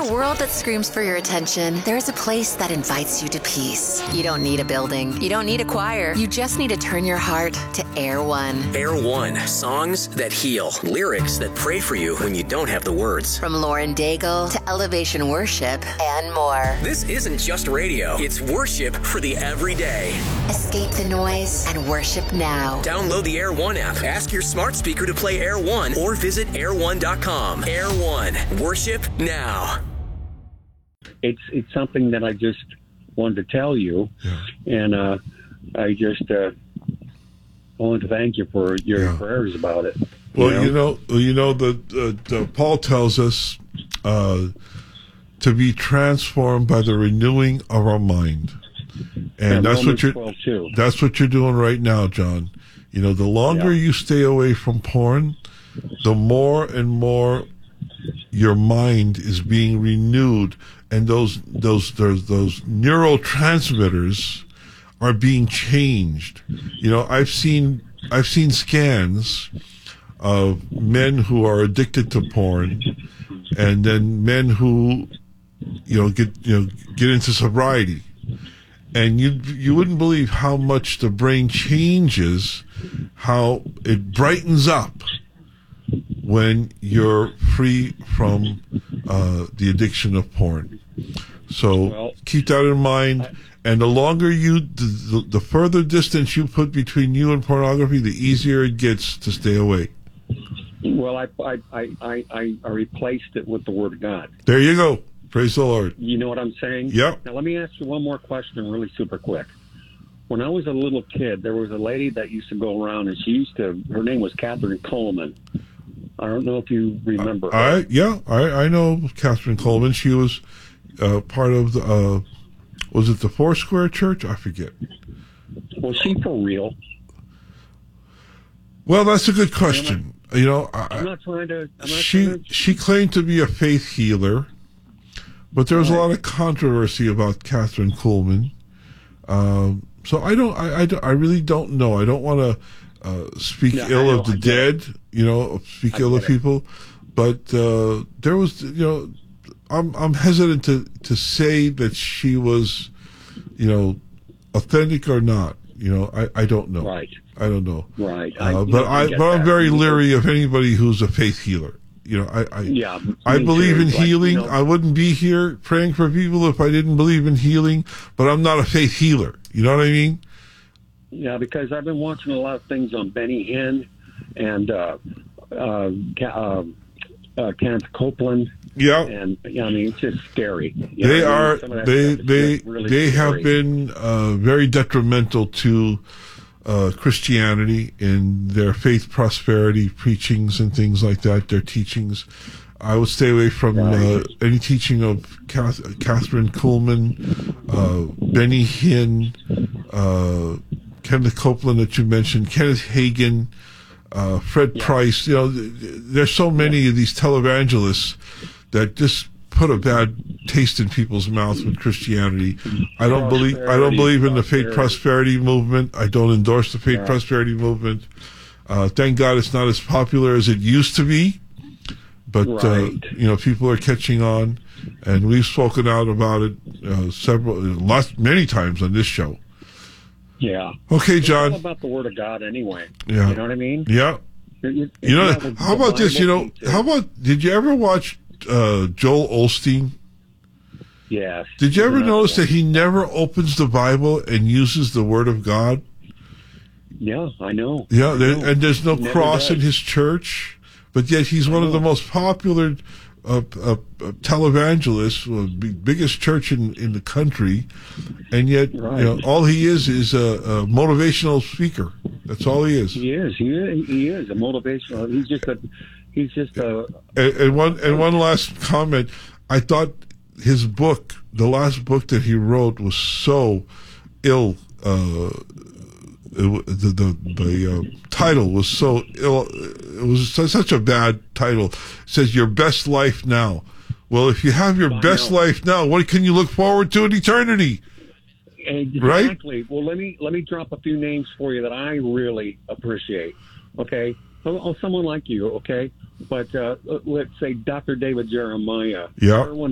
a world that screams for your attention, there's a place that invites you to peace. You don't need a building. You don't need a choir. You just need to turn your heart to Air One. Air One. Songs that heal. Lyrics that pray for you when you don't have the words. From Lauren Daigle to Elevation Worship and more. This isn't just radio. It's worship for the everyday. Escape the noise and worship now. Download the Air One app. Ask your smart speaker to play Air One or visit air1.com. Air One. Worship now. It's something that I just wanted to tell you, and I just wanted to thank you for your prayers about it. Well, you know the Paul tells us to be transformed by the renewing of our mind, and that's what you're doing right now, John. You know, the longer you stay away from porn, the more and more your mind is being renewed, and those neurotransmitters are being changed. You know, I've seen scans of men who are addicted to porn, and then men who get into sobriety, and you wouldn't believe how much the brain changes, how it brightens up when you're free from the addiction of porn. So keep that in mind. And the longer the further distance you put between you and pornography, the easier it gets to stay away. Well, I replaced it with the Word of God. There you go. Praise the Lord. You know what I'm saying? Yep. Now, let me ask you one more question really super quick. When I was a little kid, there was a lady that used to go around, and her name was Catherine Coleman. I don't know if you remember her. I know Catherine Coleman. She was part of the, was it the Foursquare Church? I forget. Was she for real? Well, that's a good question. I'm not trying to... She claimed to be a faith healer, but there was a lot of controversy about Catherine Coleman. So I really don't know. I don't want to speak ill of the dead, speak ill of people. But there was, I'm hesitant to say that she was, authentic or not. I don't know. Right. I don't know. Right. But I'm very leery of anybody who's a faith healer. I believe in healing. I wouldn't be here praying for people if I didn't believe in healing, but I'm not a faith healer. You know what I mean? Yeah, because I've been watching a lot of things on Benny Hinn and Kenneth Copeland. Yeah. And it's just scary. They have been very detrimental to Christianity in their faith prosperity preachings and things like that, their teachings. I would stay away from any teaching of Catherine Coleman, Benny Hinn, Kenneth Copeland that you mentioned, Kenneth Hagin, Fred Price. There's so many of these televangelists that just put a bad taste in people's mouths with Christianity. I don't believe in the faith prosperity movement. I don't endorse the faith prosperity movement. Thank God it's not as popular as it used to be. But people are catching on, and we've spoken out about it many times on this show. Yeah. Okay, John. It's all about the Word of God anyway. Yeah. You know what I mean? Yeah. How about this? Did you ever watch Joel Osteen? Yes. Did you ever notice that he never opens the Bible and uses the Word of God? Yeah, I know. Yeah, and there's no cross in his church, but yet he's one of the most popular televangelists, biggest church in the country, and yet all he is a motivational speaker. That's all he is. He is a motivational. He's just a. And one last comment. I thought his book, the last book that he wrote, was so ill. The title was so ill. It was such a bad title. It says "Your Best Life Now." Well, if you have your best life now, what can you look forward to in eternity? Exactly. Right? Well, let me drop a few names for you that I really appreciate. Okay, someone like you. Okay, but let's say Dr. David Jeremiah. Yeah.